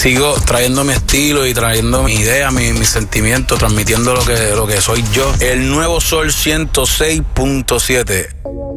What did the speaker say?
sigo trayendo mi estilo y trayendo mi idea, mi sentimiento, transmitiendo lo que soy yo. El nuevo Sol 106.7.